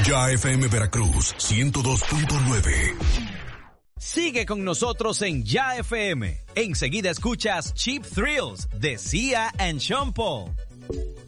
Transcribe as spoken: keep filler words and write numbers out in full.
Ya F M Veracruz ciento dos punto nueve. Sigue con nosotros en Ya F M. Enseguida escuchas Cheap Thrills de Sia and Sean Paul.